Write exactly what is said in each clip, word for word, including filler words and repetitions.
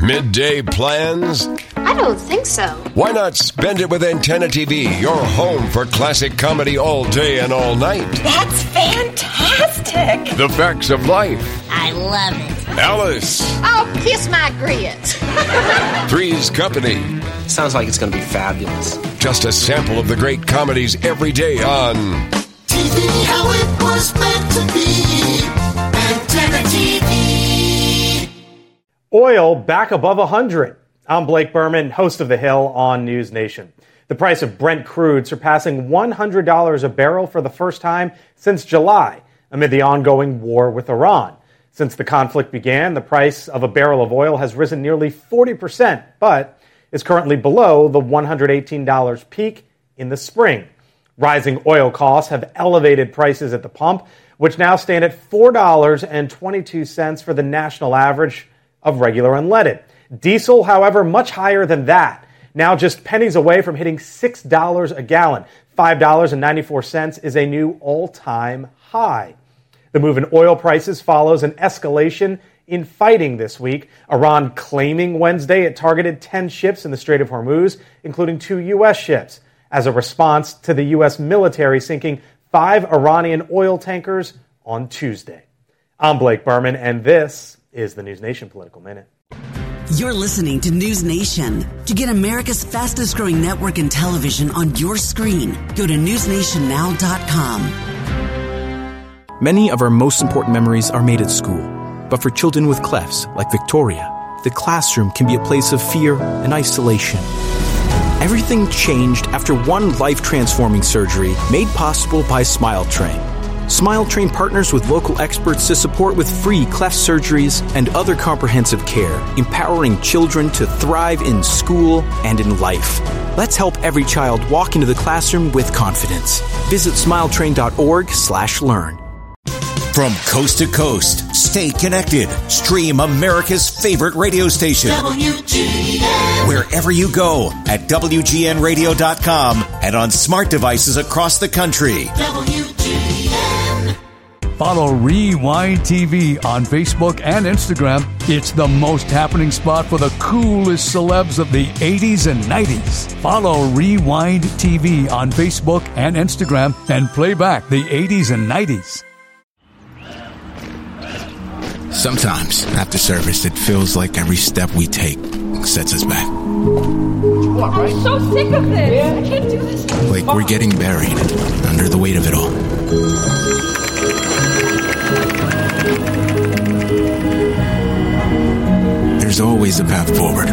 Midday plans? I don't think so. Why not spend it with Antenna T V, your home for classic comedy all day and all night? That's fantastic! The Facts of Life. I love it. Alice. Oh, kiss my grits. Three's Company. Sounds like it's going to be fabulous. Just a sample of the great comedies every day on T V how it was meant to be. Antenna T V. Oil back above one hundred. I'm Blake Berman, host of The Hill on News Nation. The price of Brent crude surpassing one hundred dollars a barrel for the first time since July amid the ongoing war with Iran. Since the conflict began, the price of a barrel of oil has risen nearly forty percent, but is currently below the one hundred eighteen dollars peak in the spring. Rising oil costs have elevated prices at the pump, which now stand at four dollars and twenty-two cents for the national average of regular unleaded. Diesel, however, much higher than that, now just pennies away from hitting six dollars a gallon. five dollars and ninety-four cents is a new all-time high. The move in oil prices follows an escalation in fighting this week. Iran claiming Wednesday it targeted ten ships in the Strait of Hormuz, including two U S ships, as a response to the U S military sinking five Iranian oil tankers on Tuesday. I'm Blake Berman, and this is the News Nation Political Minute. You're listening to News Nation. To get America's fastest growing network in television on your screen, go to news nation now dot com. Many of our most important memories are made at school. But for children with clefts, like Victoria, the classroom can be a place of fear and isolation. Everything changed after one life-transforming surgery made possible by Smile Train. Smile Train partners with local experts to support with free cleft surgeries and other comprehensive care, empowering children to thrive in school and in life. Let's help every child walk into the classroom with confidence. Visit smile train dot org slash learn. From coast to coast, stay connected. Stream America's favorite radio station. W G N. Wherever you go at W G N radio dot com and on smart devices across the country. W G N. Follow Rewind T V on Facebook and Instagram. It's the most happening spot for the coolest celebs of the eighties and nineties. Follow Rewind T V on Facebook and Instagram and play back the eighties and nineties. Sometimes, after service, it feels like every step we take sets us back. What, right? I'm so sick of this. Yeah. I can't do this. Like we're getting buried under the weight of it all. There's always a path forward.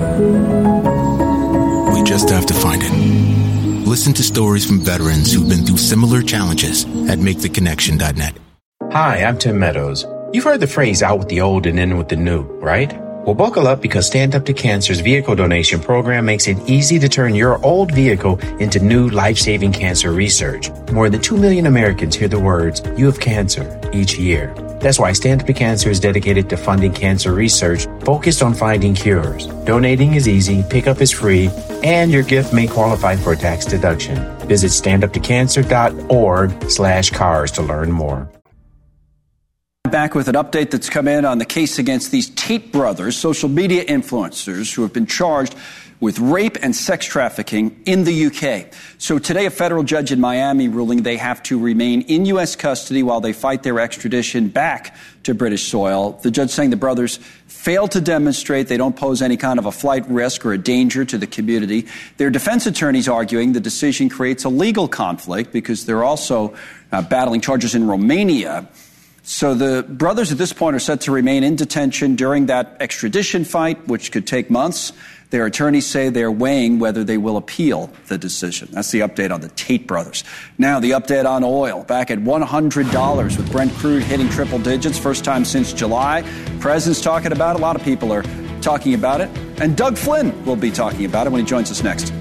We just have to find it. Listen to stories from veterans who've been through similar challenges at make the connection dot net. Hi, I'm Tim Meadows. You've heard the phrase out with the old and in with the new, right? Well, buckle up because Stand Up to Cancer's vehicle donation program makes it easy to turn your old vehicle into new life-saving cancer research. More than two million Americans hear the words, "You have cancer," each year. That's why Stand Up to Cancer is dedicated to funding cancer research focused on finding cures. Donating is easy, pickup is free, and your gift may qualify for a tax deduction. Visit stand up to cancer dot org slash cars to learn more. Back with an update that's come in on the case against these Tate brothers, social media influencers who have been charged with rape and sex trafficking in the U K. So today, a federal judge in Miami ruling they have to remain in U S custody while they fight their extradition back to British soil. The judge saying the brothers failed to demonstrate they don't pose any kind of a flight risk or a danger to the community. Their defense attorneys arguing the decision creates a legal conflict because they're also uh, battling charges in Romania. So the brothers at this point are set to remain in detention during that extradition fight, which could take months. Their attorneys say they're weighing whether they will appeal the decision. That's the update on the Tate brothers. Now the update on oil, back at one hundred dollars with Brent crude hitting triple digits, first time since July. President's talking about it. A lot of people are talking about it. And Doug Flynn will be talking about it when he joins us next.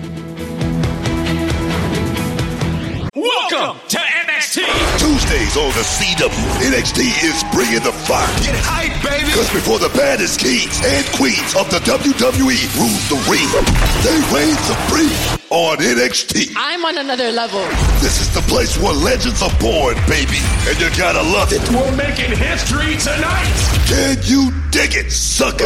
Welcome to N X T. Tuesdays on the C W. N X T is bringing the fire. Get hype, baby. Because before the baddest kings and queens of the W W E rule the ring, they reign supreme on N X T. I'm on another level. This is the place where legends are born, baby. And you gotta love it. We're making history tonight. Can you dig it, sucker?